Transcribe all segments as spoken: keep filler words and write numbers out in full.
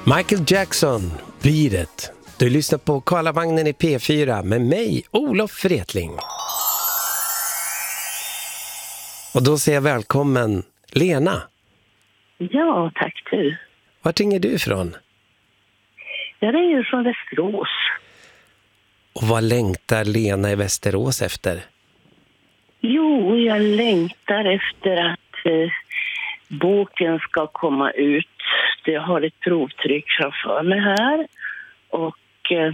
Michael Jackson, Beat It. Du lyssnar på Karlavagnen i P fyra med mig, Olof Fretling. Och då säger jag välkommen Lena. Ja, tack du. Vart ringer du ifrån? Jag ringer från Västerås. Och vad längtar Lena i Västerås efter? Jo, jag längtar efter att eh, boken ska komma ut. Jag har ett provtryck framför mig här. Och eh,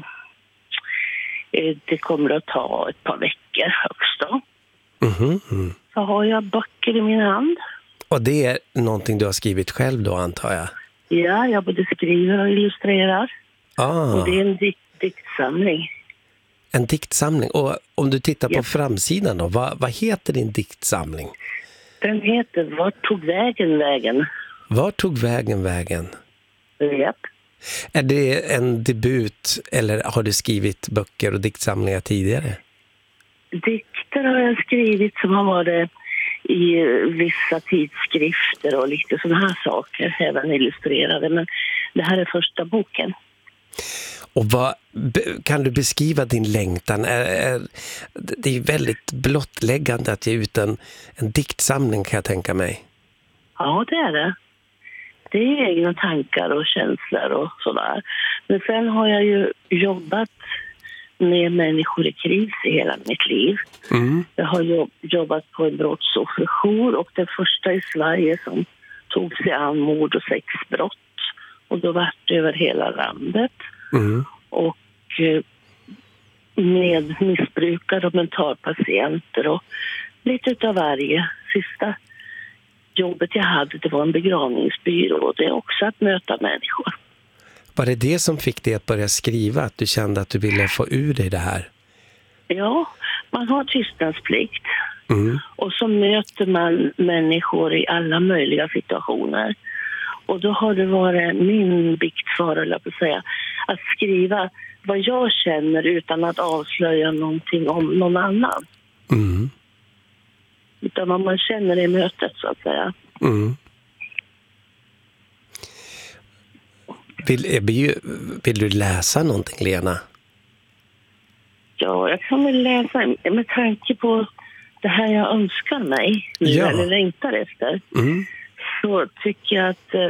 det kommer att ta ett par veckor högst då. Mm-hmm. Mm. Så har jag böcker i min hand. Och det är någonting du har skrivit själv då, antar jag? Ja, jag både skriver och illustrerar. Ah. Och det är en dikt, diktsamling. En diktsamling. Och om du tittar Ja. på framsidan då, vad, vad heter din diktsamling? Den heter Vart tog vägen vägen? Var tog vägen vägen? Japp. Är det en debut eller har du skrivit böcker och diktsamlingar tidigare? Dikter har jag skrivit som har varit i vissa tidskrifter och lite sådana här saker, även illustrerade. Men det här är första boken. Och vad, kan du beskriva din längtan? Är, är, det är väldigt blottläggande att ge ut en, en diktsamling, kan jag tänka mig. Ja, det är det. Det är egna tankar och känslor och sådär. Men sen har jag ju jobbat med människor i kris i hela mitt liv. Mm. Jag har jobb, jobbat på en brottsofferjour och den första i Sverige som tog sig an mord och sexbrott. Och då var det över hela landet. Mm. Och eh, med missbrukare och mentalpatienter och lite utav varje. Sista jobbet jag hade, det var en begravningsbyrå och det är också att möta människor. Var det det som fick dig att börja skriva? Att du kände att du ville få ur dig det här? Ja, man har tystnadsplikt. Mm. Och så möter man människor i alla möjliga situationer. Och då har det varit min biktfara, eller på att säga, att skriva vad jag känner utan att avslöja någonting om någon annan. Mm. Utan vad man känner i mötet, så att säga. Mm. Vill, vill, vill du läsa någonting, Lena? Ja, jag kan väl läsa med tanke på det här jag önskar mig nu, Ja. eller längtar efter. Mm. Så tycker jag att eh,